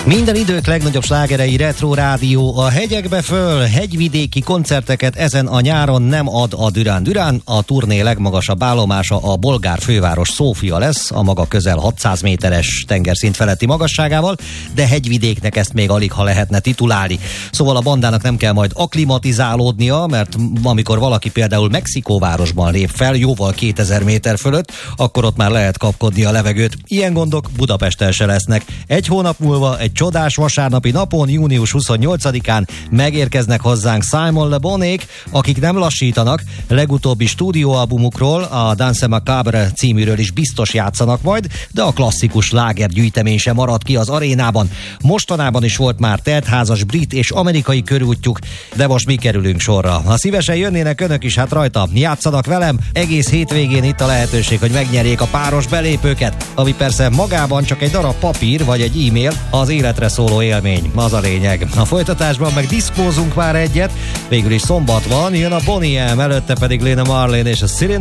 Minden idők legnagyobb slágerei Retro Rádió a hegyekbe föl, hegyvidéki koncerteket ezen a nyáron nem ad a Duran Duran, a turné legmagasabb állomása a bolgár főváros Szófia lesz, a maga közel 600 méteres tengerszint feletti magasságával, de hegyvidéknek ezt még alig ha lehetne titulálni. Szóval a bandának nem kell majd akklimatizálódnia, mert amikor valaki például Mexikóvárosban lép fel, jóval 2000 méter fölött, akkor ott már lehet kapkodni a levegőt. Ilyen gondok Budapesten se lesznek. Egy hónap múlva, egy csodás vasárnapi napon, június 28-án megérkeznek hozzánk Simon Le Bonék, akik nem lassítanak, legutóbbi stúdióalbumukról, a Danse Macabre címűről is biztos játszanak majd, de a klasszikus slágergyűjtemény sem marad ki az arénában. Mostanában is volt már teltházas brit és amerikai körútjuk, de most mi kerülünk sorra. Ha szívesen jönnének önök is, hát rajta játszanak velem, egész hétvégén itt a lehetőség, hogy megnyerjék a páros belépőket, ami persze magában csak egy darab papír vagy egy e-mail, az életre szóló élmény, az a lényeg. A folytatásban meg diszkózunk már egyet, végül is szombat van, jön a Boney M, előtte pedig Lena Marlin és a Cyril